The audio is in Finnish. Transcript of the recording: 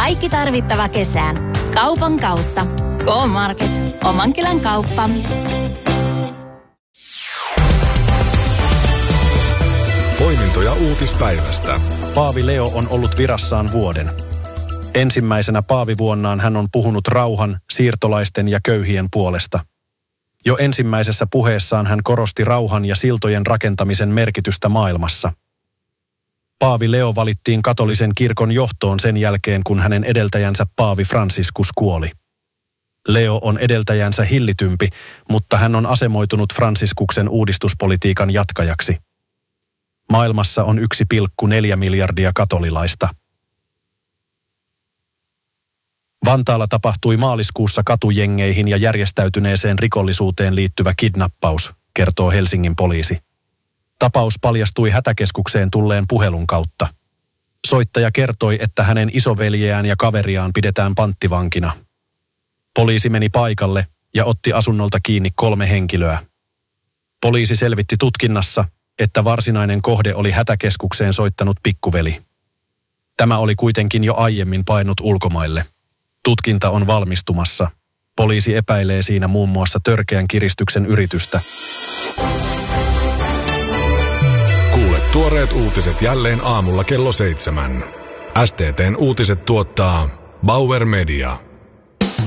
Kaikki tarvittava kesään. Kaupan kautta. K-Market. Oman kylän kauppa. Poimintoja uutispäivästä. Paavi Leo on ollut virassaan vuoden. Ensimmäisenä paavivuonnaan hän on puhunut rauhan, siirtolaisten ja köyhien puolesta. Jo ensimmäisessä puheessaan hän korosti rauhan ja siltojen rakentamisen merkitystä maailmassa. Paavi Leo valittiin katolisen kirkon johtoon sen jälkeen, kun hänen edeltäjänsä Paavi Franciscus kuoli. Leo on edeltäjänsä hillitympi, mutta hän on asemoitunut Franciscuksen uudistuspolitiikan jatkajaksi. Maailmassa on 1,4 miljardia katolilaista. Vantaalla tapahtui maaliskuussa katujengeihin ja järjestäytyneeseen rikollisuuteen liittyvä kidnappaus, kertoo Helsingin poliisi. Tapaus paljastui hätäkeskukseen tulleen puhelun kautta. Soittaja kertoi, että hänen isoveljeään ja kaveriaan pidetään panttivankina. Poliisi meni paikalle ja otti asunnolta kiinni 3 henkilöä. Poliisi selvitti tutkinnassa, että varsinainen kohde oli hätäkeskukseen soittanut pikkuveli. Tämä oli kuitenkin jo aiemmin painut ulkomaille. Tutkinta on valmistumassa. Poliisi epäilee siinä muun muassa törkeän kiristyksen yritystä. Kuule tuoreet uutiset jälleen aamulla kello 7. STT:n uutiset tuottaa Bauer Media.